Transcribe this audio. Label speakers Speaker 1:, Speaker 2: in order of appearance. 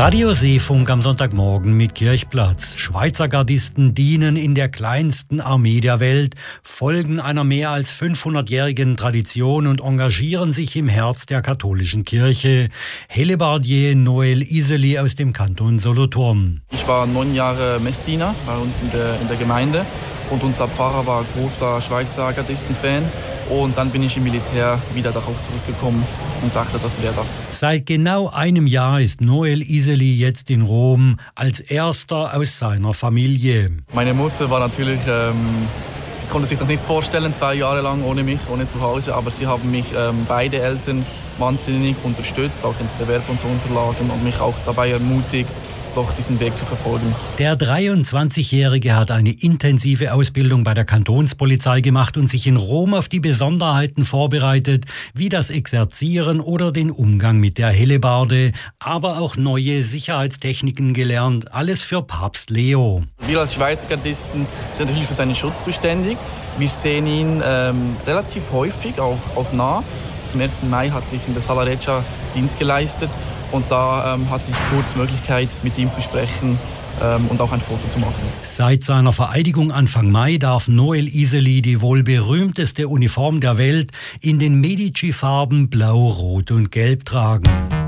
Speaker 1: Radio Seefunk am Sonntagmorgen mit Kirchplatz. Schweizer Gardisten dienen in der kleinsten Armee der Welt, folgen einer mehr als 500-jährigen Tradition und engagieren sich im Herz der katholischen Kirche. Hellebardier Noel Iseli aus dem Kanton Solothurn.
Speaker 2: Ich war 9 Jahre Messdiener bei uns in der Gemeinde und unser Pfarrer war großer Schweizer Gardisten-Fan. Und dann bin ich im Militär wieder darauf zurückgekommen und dachte, das wäre das.
Speaker 1: Seit genau einem Jahr ist Noel Iseli jetzt in Rom als erster aus seiner Familie.
Speaker 2: Meine Mutter war natürlich, die konnte sich das nicht vorstellen, 2 Jahre lang ohne mich, ohne zu Hause. Aber sie haben mich beide Eltern wahnsinnig unterstützt, auch in der Bewerbungsunterlagen und mich auch dabei ermutigt, doch diesen Weg zu verfolgen.
Speaker 1: Der 23-Jährige hat eine intensive Ausbildung bei der Kantonspolizei gemacht und sich in Rom auf die Besonderheiten vorbereitet, wie das Exerzieren oder den Umgang mit der Hellebarde, aber auch neue Sicherheitstechniken gelernt, alles für Papst Leo.
Speaker 2: Wir als Schweizer Gardisten sind natürlich für seinen Schutz zuständig. Wir sehen ihn relativ häufig, auch nah. Am 1. Mai hatte ich in der Sala Reggia Dienst geleistet. Und da hatte ich kurz Möglichkeit, mit ihm zu sprechen und auch ein Foto zu machen.
Speaker 1: Seit seiner Vereidigung Anfang Mai darf Noel Iseli die wohl berühmteste Uniform der Welt in den Medici-Farben Blau, Rot und Gelb tragen.